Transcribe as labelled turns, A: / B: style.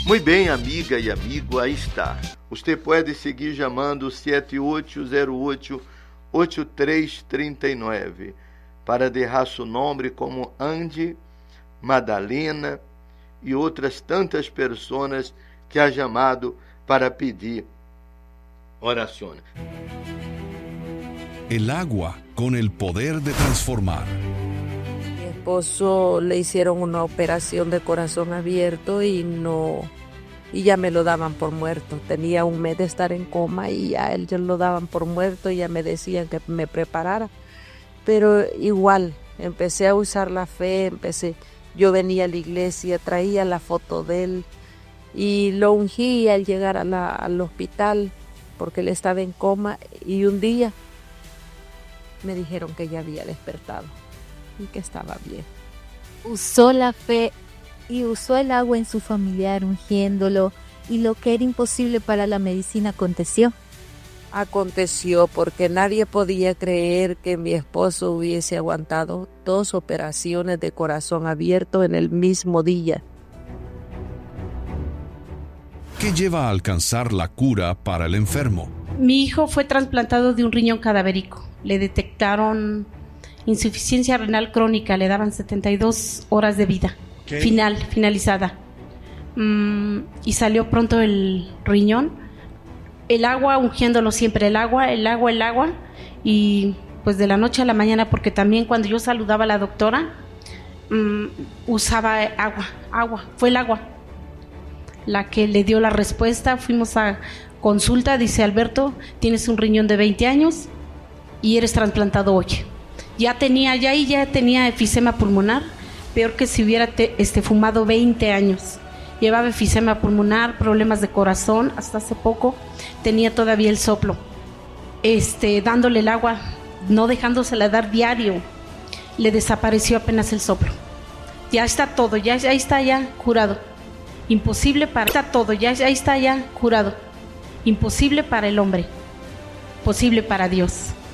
A: Muito bem, amiga e amigo, aí está. Você pode seguir chamando 7808-8339 para deixar seu nome como Andy, Madalena e outras tantas pessoas que ha chamado para pedir oraciones.
B: El agua con el poder de transformar.
C: Mi esposo le hicieron una operación de corazón abierto y ya me lo daban por muerto. Tenía un mes de estar en coma y ya él ya lo daban por muerto y ya me decían que me preparara. Pero igual, empecé a usar la fe, yo venía a la iglesia, traía la foto de él y lo ungí al llegar al hospital porque él estaba en coma y un día me dijeron que ya había despertado y que estaba bien.
D: Usó la fe y usó el agua en su familiar ungiéndolo, y lo que era imposible para la medicina aconteció.
C: Aconteció porque nadie podía creer que mi esposo hubiese aguantado 2 operaciones de corazón abierto en el mismo día.
B: ¿Qué lleva a alcanzar la cura para el enfermo?
E: Mi hijo fue trasplantado de un riñón cadavérico. Le detectaron insuficiencia renal crónica, le daban 72 horas de vida. Finalizada. Y salió pronto el riñón. El agua, ungiéndolo siempre, el agua. Y pues de la noche a la mañana, porque también cuando yo saludaba a la doctora, usaba agua. Fue el agua la que le dio la respuesta. Fuimos a consulta, dice: Alberto, tienes un riñón de 20 años y eres trasplantado hoy. Ya tenía efisema pulmonar, peor que si hubiera fumado 20 años. Llevaba efisema pulmonar, problemas de corazón, hasta hace poco tenía todavía el soplo. Dándole el agua, no dejándosela dar diario, le desapareció apenas el soplo. Ya está todo, ya está ya curado. Imposible para curado. Imposible para el hombre, posible para Dios.